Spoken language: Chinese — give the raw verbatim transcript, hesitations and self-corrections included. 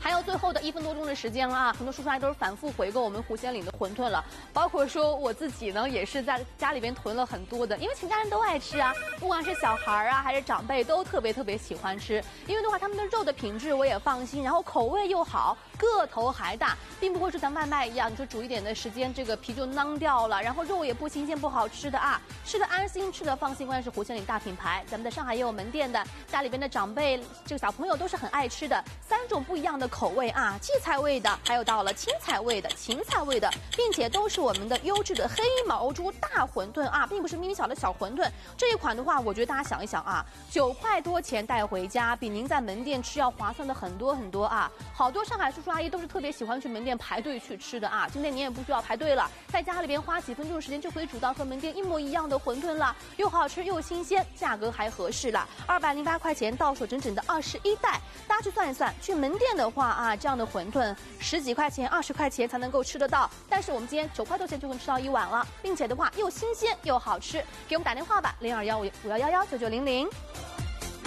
还有最后的一分多钟的时间了啊，很多叔叔阿姨都是反复回购我们湖鲜岭的馄饨了，包括说我自己呢，也是在家里边囤了很多的，因为全家人都爱吃啊，不管是小孩啊还是长辈都特别特别喜欢吃，因为的话他们的肉的品质我也放心，然后口味又好，个头还大，并不会说像外卖一样，你说煮一点的时间这个皮就囊掉了，然后肉也不新鲜不好吃的啊，吃的安心，吃的放心，关键是湖鲜岭大品牌，咱们在上海也有门店的，家里边的长辈这个小朋友都是很爱吃的，三种不一样的口味啊，荠菜味的，还有到了青菜味的、芹菜味的，并且都是我们的优质的黑毛猪大馄饨啊，并不是咪咪小的小馄饨。这一款的话，我觉得大家想一想啊，九块多钱带回家，比您在门店吃要划算的很多很多啊。好多上海叔叔阿姨都是特别喜欢去门店排队去吃的啊，今天你也不需要排队了，在家里边花几分钟的时间就可以煮到和门店一模一样的馄饨了，又好吃又新鲜，价格还合适了，二百零八块钱到手整整的二十一袋。大家去算一算，去门店的话啊，这样的馄饨十几块钱、二十块钱才能够吃得到，但是我们今天九块多钱就能吃到一碗了，并且的话又新鲜又好吃。给我们打电话吧，零二幺五五幺幺幺九九零零。